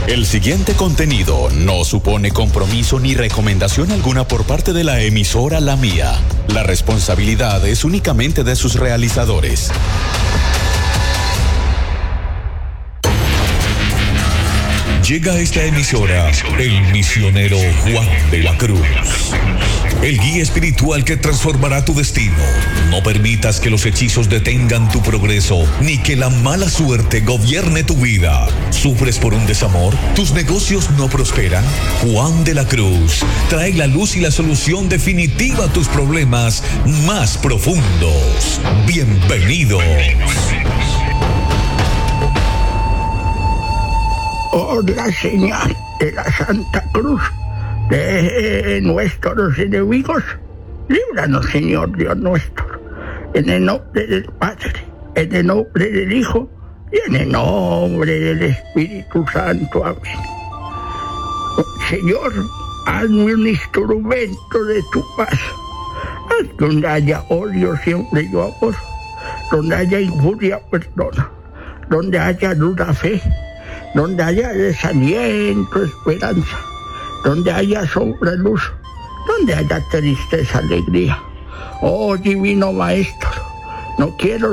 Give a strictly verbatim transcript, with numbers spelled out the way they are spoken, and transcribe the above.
El siguiente contenido no supone compromiso ni recomendación alguna por parte de la emisora La Mía. La responsabilidad es únicamente de sus realizadores. Llega a esta emisora el misionero Juan de la Cruz, el guía espiritual que transformará tu destino. No permitas que los hechizos detengan tu progreso, ni que la mala suerte gobierne tu vida. ¿Sufres por un desamor? ¿Tus negocios no prosperan? Juan de la Cruz trae la luz y la solución definitiva a tus problemas más profundos. Bienvenidos. Oh, la señal de la Santa Cruz de nuestros enemigos, líbranos, Señor Dios nuestro, en el nombre del Padre, en el nombre del Hijo y en el nombre del Espíritu Santo. Amén. Señor, hazme un instrumento de tu paz. Haz donde haya odio, siempre yo amor. Donde haya injuria, perdona. Donde haya duda, fe. Donde haya desaliento, esperanza. Donde haya sombra, luz. Donde haya tristeza, alegría. Oh, divino Maestro, no quiero